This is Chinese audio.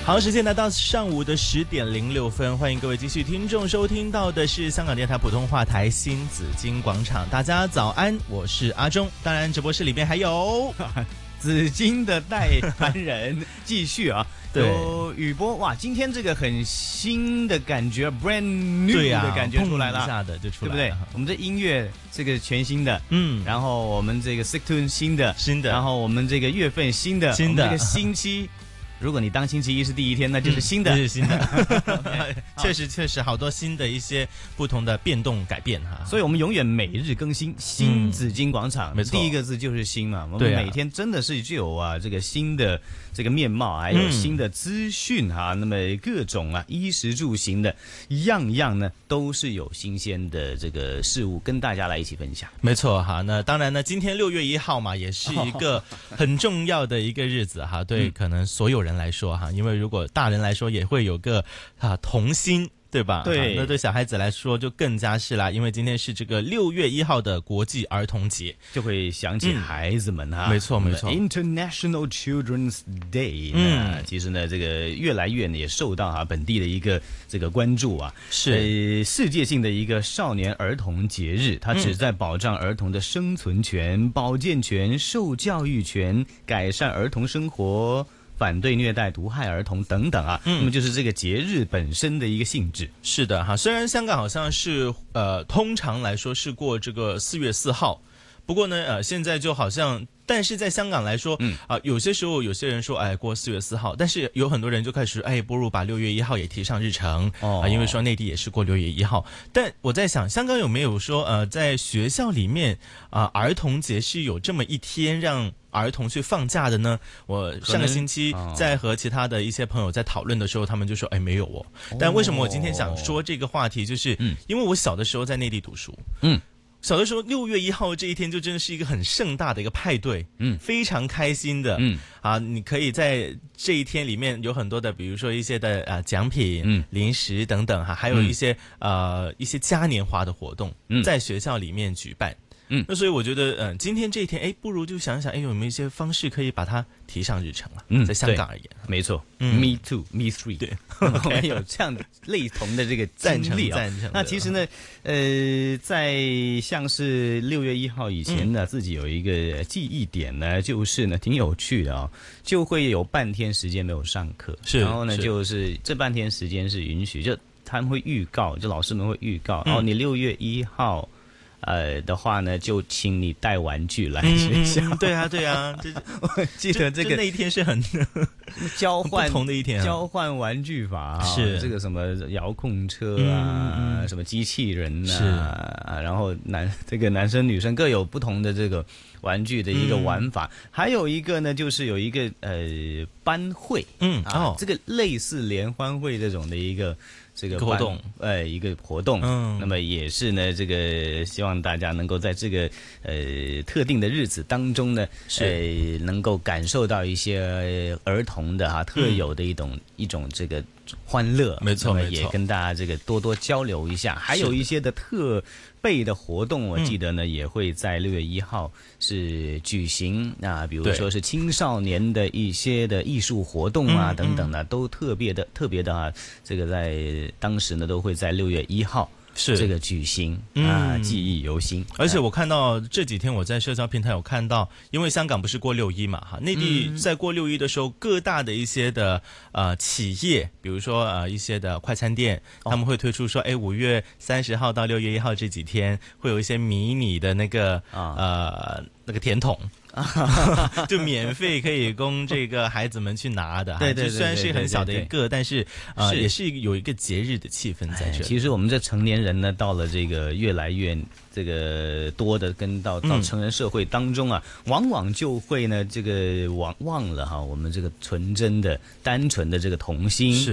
好，时间来到上午的10:06，欢迎各位继续听众收听到的是香港电台普通话台新紫荆广场。大家早安，我是阿忠。当然，直播室里面还有紫荆的代班人继续啊，有雨波哇，今天这个很新的感觉 ，brand new 的感觉出来了， 一下的就出来了， 对不对？我们这音乐这个全新的，然后我们这个 sick tune 新的，然后我们这个月份新的，这个星期。如果你当星期一是第一天，那就是新的， 是新的。确实好多新的一些不同的变动改变哈， 所以我们永远每日更新新紫荆广场， 没错， 第一个字就是新嘛。我们每天真的是就有这个新的这个面貌，还有新的资讯哈。那么各种衣食住行的样样呢，都是有新鲜的这个事物跟大家来一起分享。 没错哈，那当然呢，今天6月1号嘛，也是一个很重要的一个日子哈，对，可能所有人来说哈，因为如果大人来说也会有个童心，对吧？ 对， 那对小孩子来说就更加是啦，因为今天是这个6月1号的国际儿童节， 就会想起孩子们哈。 没错没错 ，International Children's Day，其实呢，这个越来越也受到本地的一个这个关注啊， 是世界性的一个少年儿童节日，它旨在保障儿童的生存权、保健权、受教育权，改善儿童生活。反对虐待、毒害儿童等等啊，那么就是这个节日本身的一个性质。 是的哈，虽然香港好像是通常来说是过这个4月4号，不过呢现在就好像，但是在香港来说，有些时候有些人说过4月4号，但是有很多人就开始不如把6月1号也提上日程因为说内地也是过6月1号。但我在想，香港有没有说在学校里面儿童节是有这么一天让儿童去放假的呢？我上个星期在和其他的一些朋友在讨论的时候，他们就说没有哦。但为什么我今天想说这个话题，就是因为我小的时候在内地读书，小的时候6月1号这一天就真的是一个很盛大的一个派对，非常开心的，你可以在这一天里面有很多的，比如说一些的奖品、零食等等还有一些嘉年华的活动，在学校里面举办。那所以我觉得，今天这一天，不如就想想，有没有一些方式可以把它提上日程了？在香港而言， 没错，Me too, me three， 对，我们有这样的类同的这个经历啊。那其实呢，在像是6月1号以前呢，自己有一个记忆点呢，就是呢挺有趣的就会有半天时间没有上课，然后呢就是这半天时间是允许，就他们会预告，就老师们会预告，然后你6月1号。的话呢，就请你带玩具来学校。 对啊， 我记得这个那一天是很交换不同的一天交换玩具法是这个什么遥控车什么机器人然后这个男生女生各有不同的这个玩具的一个玩法，还有一个呢，就是有一个班会，这个类似联欢会这种的一个。这个活动， 一个活动，那么也是呢，这个希望大家能够在这个特定的日子当中呢，能够感受到一些儿童的特有的一种这个欢乐， 没错， 也跟大家这个多多交流一下，还有一些的特备的活动，我记得呢也会在6月1号是举行比如说是青少年的一些的艺术活动等等的，都特别的这个在当时呢都会在6月1号。是这个举行记忆犹新。 而且我看到这几天我在社交平台有看到，因为香港不是过6·1嘛内地在过6·1的时候，各大的一些的企业，比如说一些的快餐店，他们会推出说5月30号到6月1号这几天会有一些迷你的那个那个甜筒。就免费可以供这个孩子们去拿的， 对， 虽然是很小的一个，但是也是有一个节日的气氛在这里。 其实我们这成年人呢，到了这个越来越这个多的跟到成人社会当中往往就会呢这个忘了我们这个纯真的、单纯的这个童心。